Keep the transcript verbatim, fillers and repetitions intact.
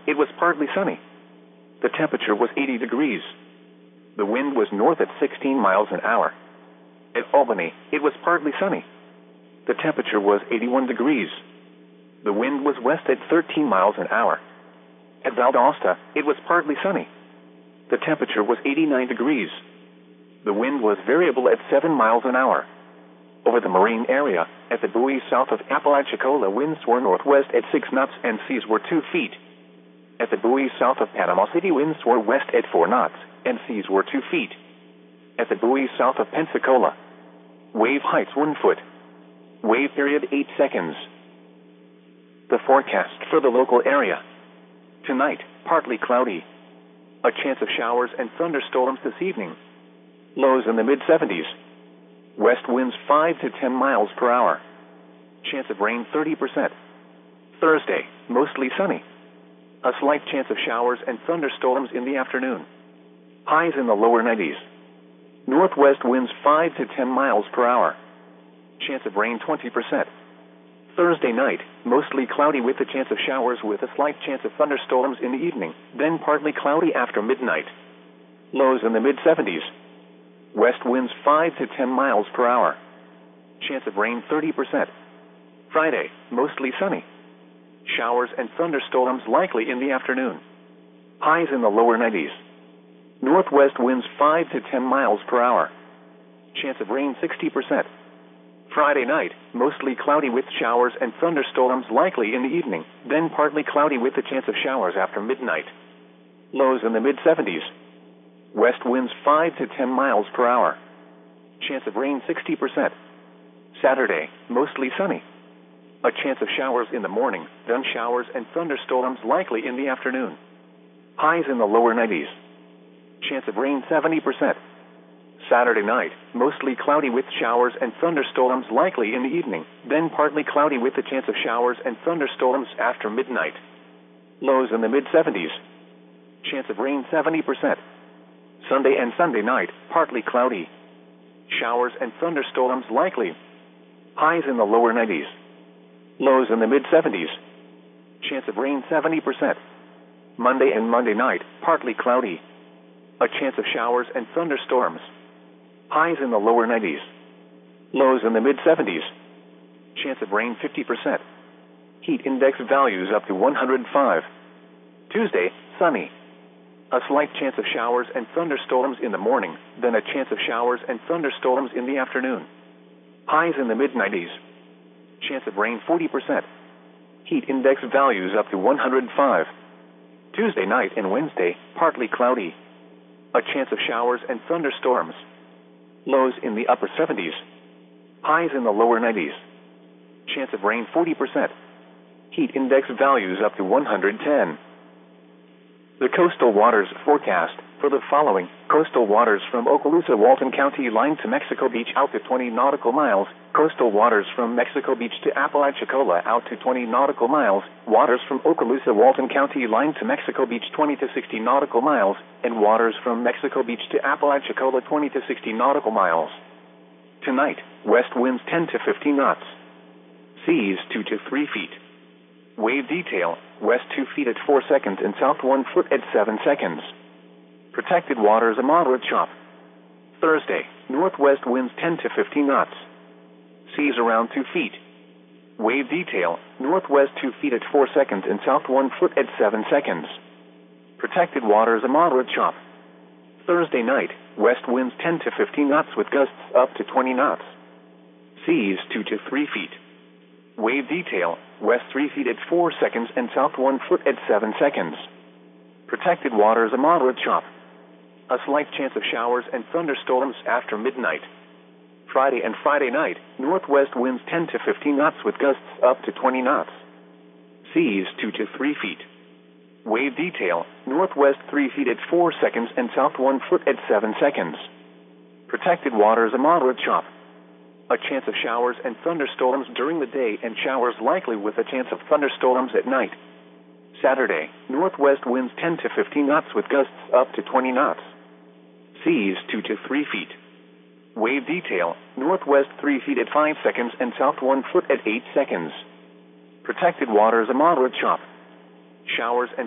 it was partly sunny. The temperature was eighty degrees. The wind was north at sixteen miles an hour. At Albany, it was partly sunny. The temperature was eighty-one degrees. The wind was west at thirteen miles an hour. At Valdosta, it was partly sunny. The temperature was eighty-nine degrees. The wind was variable at seven miles an hour. Over the marine area, at the buoy south of Apalachicola, winds were northwest at six knots and seas were two feet. At the buoy south of Panama City, winds were west at four knots and seas were two feet. At the buoy south of Pensacola, wave heights one foot. Wave period eight seconds. The forecast for the local area. Tonight, partly cloudy. A chance of showers and thunderstorms this evening. Lows in the mid seventies. West winds five to ten miles per hour. Chance of rain thirty percent. Thursday, mostly sunny. A slight chance of showers and thunderstorms in the afternoon. Highs in the lower nineties. Northwest winds five to ten miles per hour. Chance of rain twenty percent. Thursday night, mostly cloudy with a chance of showers with a slight chance of thunderstorms in the evening, then partly cloudy after midnight. Lows in the mid seventies. West winds five to ten miles per hour. Chance of rain thirty percent. Friday, mostly sunny. Showers and thunderstorms likely in the afternoon. Highs in the lower nineties. Northwest winds five to ten miles per hour. Chance of rain sixty percent. Friday night, mostly cloudy with showers and thunderstorms likely in the evening, then partly cloudy with a chance of showers after midnight. Lows in the mid seventies. West winds five to ten miles per hour. Chance of rain sixty percent. Saturday, mostly sunny. A chance of showers in the morning, then showers and thunderstorms likely in the afternoon. Highs in the lower nineties. Chance of rain seventy percent. Saturday night, mostly cloudy with showers and thunderstorms likely in the evening, then partly cloudy with a chance of showers and thunderstorms after midnight. Lows in the mid seventies. Chance of rain seventy percent. Sunday and Sunday night, partly cloudy. Showers and thunderstorms likely. Highs in the lower nineties. Lows in the mid seventies. Chance of rain seventy percent. Monday and Monday night, partly cloudy. A chance of showers and thunderstorms. Highs in the lower nineties. Lows in the mid seventies. Chance of rain fifty percent. Heat index values up to one hundred five. Tuesday, sunny. A slight chance of showers and thunderstorms in the morning, then a chance of showers and thunderstorms in the afternoon. Highs in the mid nineties. Chance of rain forty percent. Heat index values up to one hundred five. Tuesday night and Wednesday, partly cloudy. A chance of showers and thunderstorms. Lows in the upper seventies. Highs in the lower nineties. Chance of rain forty percent. Heat index values up to one hundred ten. The coastal waters forecast for the following: coastal waters from Okaloosa, Walton County line to Mexico Beach out to twenty nautical miles, coastal waters from Mexico Beach to Apalachicola out to twenty nautical miles, waters from Okaloosa, Walton County line to Mexico Beach twenty to sixty nautical miles, and waters from Mexico Beach to Apalachicola twenty to sixty nautical miles. Tonight, west winds ten to fifteen knots. Seas two to three feet. Wave detail, west two feet at four seconds and south one foot at seven seconds. Protected waters a moderate chop. Thursday, northwest winds ten to fifteen knots. Seas around two feet. Wave detail, northwest two feet at four seconds and south one foot at seven seconds. Protected waters a moderate chop. Thursday night, west winds ten to fifteen knots with gusts up to twenty knots. Seas two to three feet. Wave detail, west three feet at four seconds and south one foot at seven seconds. Protected waters a moderate chop. A slight chance of showers and thunderstorms after midnight. Friday and Friday night, northwest winds ten to fifteen knots with gusts up to twenty knots. Seas two to three feet. Wave detail, northwest three feet at four seconds and south one foot at seven seconds. Protected waters a moderate chop. A chance of showers and thunderstorms during the day and showers likely with a chance of thunderstorms at night. Saturday, northwest winds ten to fifteen knots with gusts up to twenty knots. Seas two to three feet. Wave detail, northwest three feet at five seconds and south one foot at eight seconds. Protected waters a moderate chop. Showers and